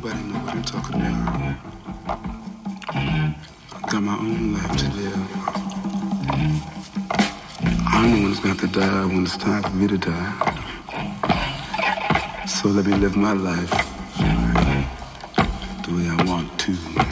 Nobody know what I'm talking about. I got my own life to live. I'm the one who's got to die when it's time for me to die. So let me live my life the way I want to.